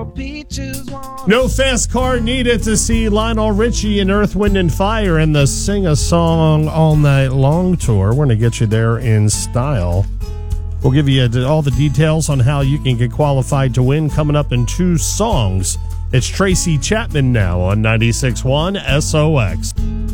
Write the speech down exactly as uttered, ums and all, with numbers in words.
No fast car needed to see Lionel Richie and Earth, Wind and Fire in the Sing a Song All Night Long tour. We're going to get you there in style. We'll give you all the details on how you can get qualified to win coming up in two songs. It's Tracy Chapman now on ninety-six point one S O X.